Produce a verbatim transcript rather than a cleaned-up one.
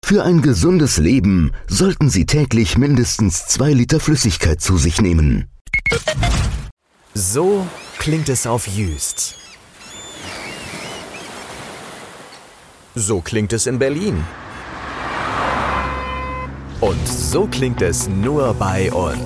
Für ein gesundes Leben sollten Sie täglich mindestens zwei Liter Flüssigkeit zu sich nehmen. So klingt es auf Jüst. So klingt es in Berlin. Und so klingt es nur bei uns.